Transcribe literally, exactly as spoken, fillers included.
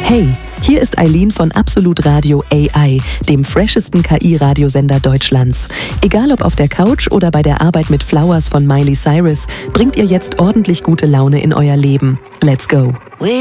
Hey, hier ist Eileen von Absolut Radio A I, dem freshesten K I-Radiosender Deutschlands. Egal ob auf der Couch oder bei der Arbeit mit Flowers von Miley Cyrus, bringt ihr jetzt ordentlich gute Laune in euer Leben. Let's go!